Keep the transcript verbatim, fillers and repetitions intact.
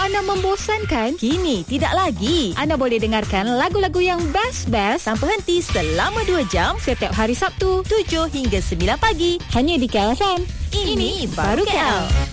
anda membosankan? Kini tidak lagi. Anda boleh dengarkan lagu-lagu yang best-best tanpa henti selama dua jam setiap hari Sabtu tujuh hingga sembilan pagi hanya di K L F M. Ini baru K L.